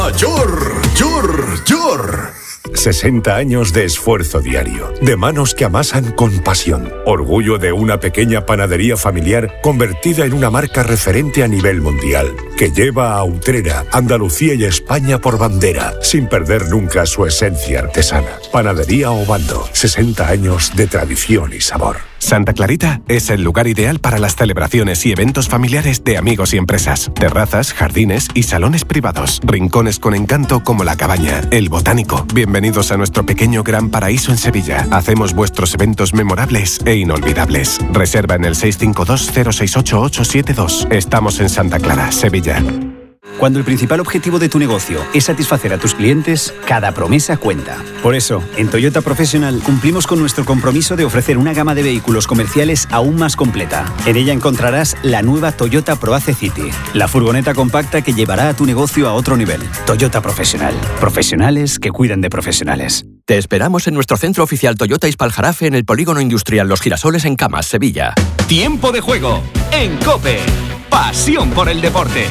Yor, yor, yor. 60 años de esfuerzo diario, de manos que amasan con pasión. Orgullo de una pequeña panadería familiar convertida en una marca referente a nivel mundial, que lleva a Utrera, Andalucía y España por bandera, sin perder nunca su esencia artesana. Panadería Obando, 60 años de tradición y sabor. Santa Clarita es el lugar ideal para las celebraciones y eventos familiares de amigos y empresas. Terrazas, jardines y salones privados. Rincones con encanto como La Cabaña, El Botánico. Bienvenidos a nuestro pequeño gran paraíso en Sevilla. Hacemos vuestros eventos memorables e inolvidables. Reserva en el 652-068-872. Estamos en Santa Clara, Sevilla. Cuando el principal objetivo de tu negocio es satisfacer a tus clientes, cada promesa cuenta. Por eso, en Toyota Professional cumplimos con nuestro compromiso de ofrecer una gama de vehículos comerciales aún más completa. En ella encontrarás la nueva Toyota ProAce City, la furgoneta compacta que llevará a tu negocio a otro nivel. Toyota Professional. Profesionales que cuidan de profesionales. Te esperamos en nuestro centro oficial Toyota Ispaljarafe en el Polígono Industrial Los Girasoles en Camas, Sevilla. Tiempo de juego en COPE. Pasión por el deporte.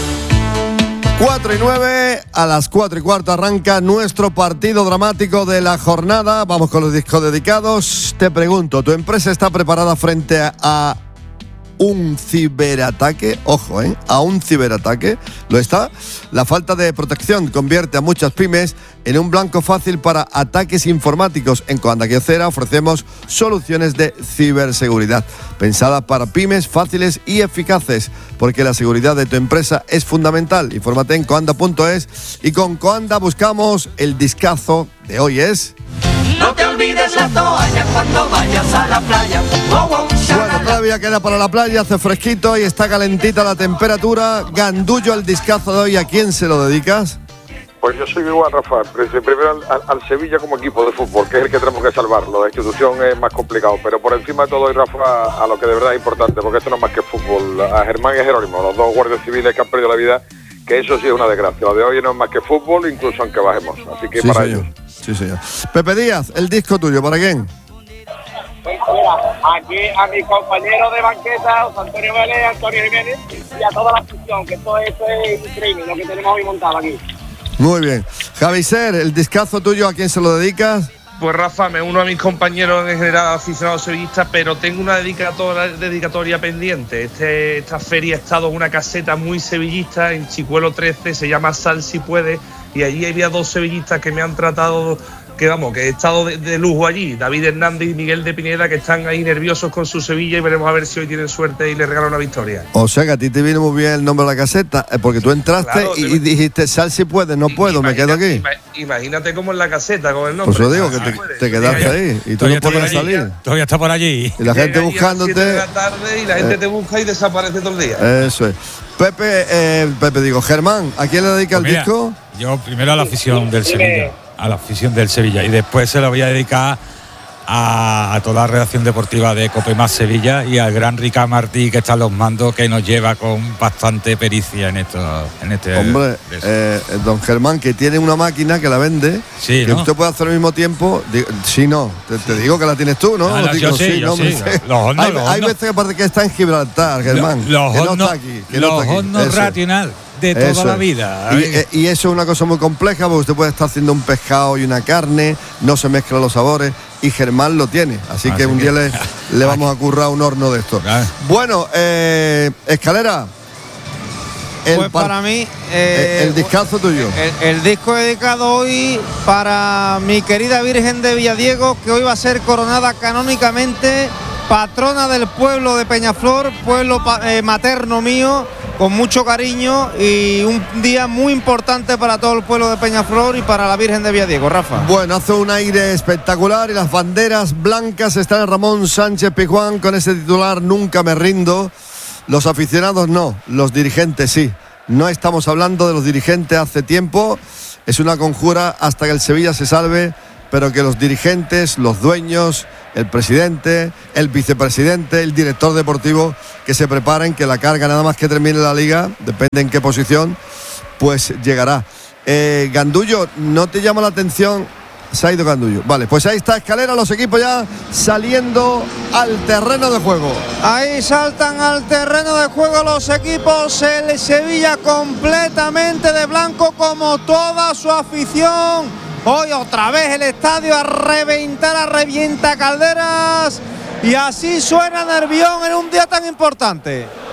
4:09, a las 4:15 arranca nuestro partido dramático de la jornada. Vamos con los discos dedicados. Te pregunto, ¿tu empresa está preparada frente a un ciberataque? Ojo, a un ciberataque. ¿Lo está? La falta de protección convierte a muchas pymes en un blanco fácil para ataques informáticos. En Coanda Kyocera ofrecemos soluciones de ciberseguridad pensadas para pymes fáciles y eficaces, porque la seguridad de tu empresa es fundamental. Infórmate en coanda.es y con Coanda buscamos el discazo de hoy es... No te olvides la toalla cuando vayas a la playa. Bueno, todavía queda para la playa, hace fresquito y está calentita la temperatura. Gandullo, el discazo de hoy, ¿a quién se lo dedicas? Pues yo soy igual, Rafa, primero al Sevilla como equipo de fútbol, que es el que tenemos que salvarlo. La institución es más complicado, pero por encima de todo, y Rafa, a lo que de verdad es importante, porque esto no es más que fútbol. A Germán y a Jerónimo, los dos guardias civiles que han perdido la vida, que eso sí es una desgracia. Lo de hoy no es más que fútbol, incluso aunque bajemos. Así que sí, para ellos. Sí, señor. Pepe Díaz, el disco tuyo, ¿para quién? Pues mira, aquí a mis compañeros de banqueta, José Antonio Vélez, Antonio Jiménez, y a toda la afición, que esto es increíble lo que tenemos hoy montado aquí. Muy bien. Javiser, el discazo tuyo, ¿a quién se lo dedicas? Pues Rafa, me uno a mis compañeros en general aficionados sevillistas, pero tengo una dedicatoria pendiente. Esta feria ha estado en una caseta muy sevillista en Chicuelo 13, se llama Sal si puede, y allí había dos sevillistas que me han tratado, que he estado de lujo allí, David Hernández y Miguel de Pineda, que están ahí nerviosos con su Sevilla, y veremos a ver si hoy tienen suerte y les regalan una victoria. O sea que a ti te viene muy bien el nombre de la caseta, porque tú entraste, claro, y dijiste, Sal si puedes, no puedo, me quedo aquí. Imagínate cómo en la caseta con el nombre. Pues lo digo, que te quedaste ahí y tú no puedes salir. Todavía está por allí. Y la gente buscándote. A las 7 de la tarde y la gente te busca y desaparece todo el día. Eso es. Germán, ¿a quién le dedica el disco? Yo primero a la afición del Sevilla. A la afición del Sevilla, y después se lo voy a dedicar a toda la redacción deportiva de COPE Más Sevilla y al gran Ricard Martí, que está en los mandos, que nos lleva con bastante pericia en este hombre, don Germán, que tiene una máquina que la vende, sí, que ¿no? Usted puede hacer al mismo tiempo. Te digo que la tienes tú, ¿no? Hay veces que parece que está en Gibraltar, Germán, los hornos racional de toda la vida. Y eso es una cosa muy compleja, porque usted puede estar haciendo un pescado y una carne, no se mezclan los sabores, y Germán lo tiene, así que un día le vamos a currar un horno de esto. Bueno, Escalera, pues para mí el discazo tuyo. El disco dedicado hoy para mi querida Virgen de Villadiego, que hoy va a ser coronada canónicamente patrona del pueblo de Peñaflor, pueblo materno mío, con mucho cariño, y un día muy importante para todo el pueblo de Peñaflor y para la Virgen de Villadiego. Rafa. Bueno, hace un aire espectacular y las banderas blancas están en Ramón Sánchez Pizjuán con ese titular: nunca me rindo. Los aficionados no, los dirigentes sí. No estamos hablando de los dirigentes hace tiempo, es una conjura hasta que el Sevilla se salve, pero que los dirigentes, los dueños, el presidente, el vicepresidente, el director deportivo, que se preparen, que la carga nada más que termine la liga, depende en qué posición, pues llegará. Gandullo, ¿no te llama la atención Se ha ido Gandullo. Vale, pues ahí está Escalera, los equipos ya saliendo al terreno de juego. Ahí saltan al terreno de juego los equipos. El Sevilla completamente de blanco como toda su afición. Hoy otra vez el estadio a reventar, a revienta calderas. Y así suena Nervión en un día tan importante.